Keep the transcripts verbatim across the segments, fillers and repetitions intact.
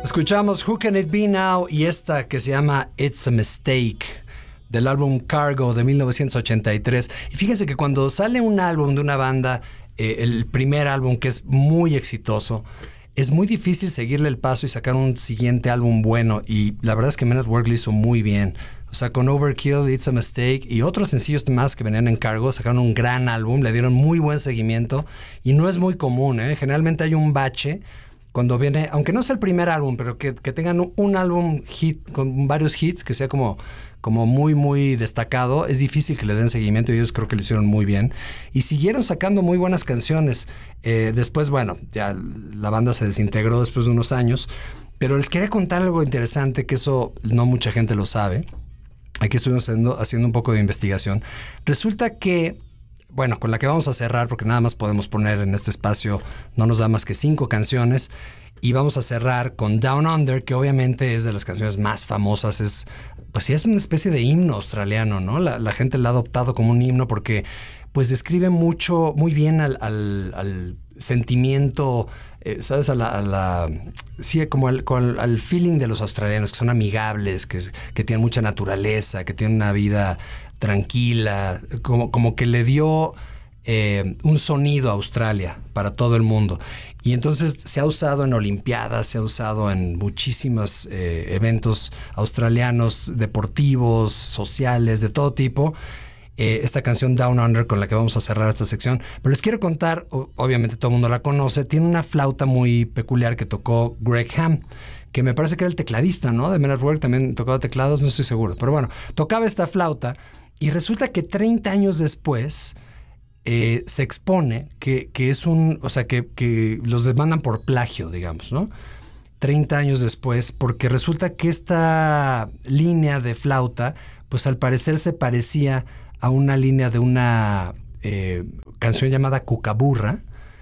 Escuchamos Who Can It Be Now y esta que se llama It's a Mistake del álbum Cargo de mil novecientos ochenta y tres. Y fíjense que cuando sale un álbum de una banda, eh, el primer álbum que es muy exitoso, es muy difícil seguirle el paso y sacar un siguiente álbum bueno. Y la verdad es que Men at Work lo hizo muy bien. O sea, con Overkill, It's a Mistake y otros sencillos más que venían en Cargo, sacaron un gran álbum, le dieron muy buen seguimiento. Y no es muy común, ¿eh? Generalmente hay un bache cuando viene, aunque no sea el primer álbum, pero que, que tengan un, un álbum hit con varios hits, que sea como, como muy, muy destacado, es difícil que le den seguimiento y ellos creo que lo hicieron muy bien. Y siguieron sacando muy buenas canciones. Eh, después, bueno, ya la banda se desintegró después de unos años, pero les quería contar algo interesante, que eso no mucha gente lo sabe. Aquí estuvimos haciendo, haciendo un poco de investigación. Resulta que, bueno, con la que vamos a cerrar, porque nada más podemos poner en este espacio, no nos da más que cinco canciones, y vamos a cerrar con Down Under, que obviamente es de las canciones más famosas, es, pues sí, es una especie de himno australiano, ¿no? La, la gente la ha adoptado como un himno porque, pues, describe mucho, muy bien al, al, al sentimiento, eh, ¿sabes? A la, a la, sí, como al, al, al feeling de los australianos, que son amigables, que, que tienen mucha naturaleza, que tienen una vida tranquila, como, como que le dio eh, un sonido a Australia para todo el mundo. Y entonces se ha usado en Olimpiadas, se ha usado en muchísimos eh, eventos australianos, deportivos, sociales, de todo tipo. Eh, esta canción Down Under con la que vamos a cerrar esta sección. Pero les quiero contar, obviamente todo el mundo la conoce, tiene una flauta muy peculiar que tocó Greg Ham, que me parece que era el tecladista, ¿no? De Men at Work, también tocaba teclados, no estoy seguro. Pero bueno, tocaba esta flauta y resulta que treinta años después eh, se expone que, que es un... O sea, que, que los demandan por plagio, digamos, ¿no? treinta años después, porque resulta que esta línea de flauta, pues al parecer se parecía a una línea de una eh, canción llamada Cucaburra,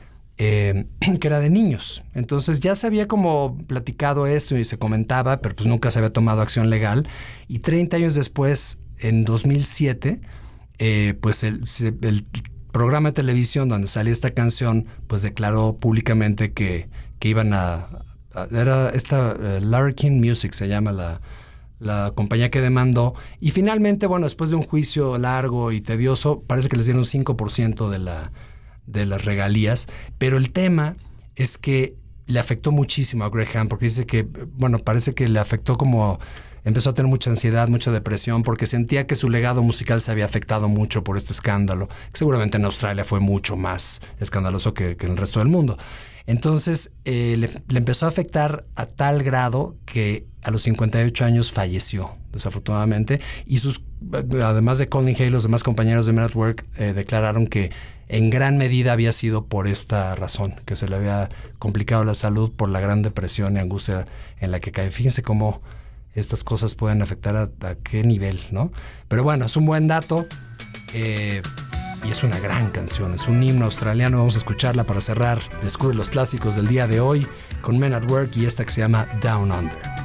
Eh, que era de niños. Entonces ya se había como platicado esto y se comentaba, pero pues nunca se había tomado acción legal. Y treinta años después, en dos mil siete, eh, pues el, el programa de televisión donde salía esta canción, pues declaró públicamente que, que iban a, a... Era esta uh, Larkin Music, se llama la, la compañía que demandó. Y finalmente, bueno, después de un juicio largo y tedioso, parece que les dieron cinco por ciento de la... de las regalías, pero el tema es que le afectó muchísimo a Greg Ham, porque dice que, bueno, parece que le afectó como, empezó a tener mucha ansiedad, mucha depresión, porque sentía que su legado musical se había afectado mucho por este escándalo, que seguramente en Australia fue mucho más escandaloso que, que en el resto del mundo. Entonces eh, le, le empezó a afectar a tal grado que a los cincuenta y ocho años falleció, desafortunadamente, y sus, además de Colin Hay, los demás compañeros de Men at Work eh, declararon que en gran medida había sido por esta razón, que se le había complicado la salud por la gran depresión y angustia en la que cae. Fíjense cómo estas cosas pueden afectar a, a qué nivel, ¿no? Pero bueno, es un buen dato eh, y es una gran canción, es un himno australiano. Vamos a escucharla para cerrar. Descubre los clásicos del día de hoy con Men at Work y esta que se llama Down Under.